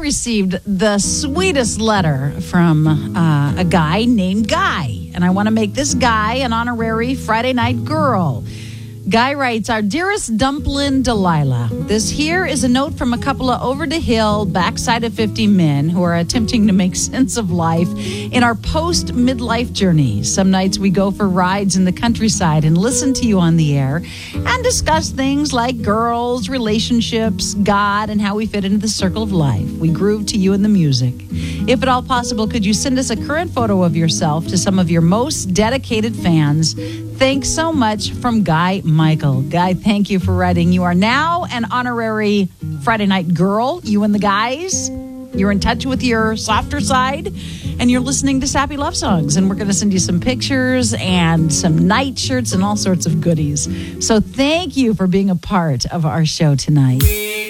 received the sweetest letter from a guy named Guy, and I want to make this guy an honorary Friday Night Girl. Guy writes, "Our dearest dumpling Delilah, this here is a note from a couple of over-the-hill, backside of 50 men who are attempting to make sense of life in our post-midlife journey. Some nights we go for rides in the countryside and listen to you on the air and discuss things like girls, relationships, God, and how we fit into the circle of life. We groove to you and the music. If at all possible, could you send us a current photo of yourself to some of your most dedicated fans? Thanks so much, from Guy Michael." Guy, thank you for writing. You are now an honorary Friday Night Girl. You and the guys, you're in touch with your softer side, and you're listening to Sappy Love Songs. And we're going to send you some pictures and some night shirts and all sorts of goodies. So thank you for being a part of our show tonight.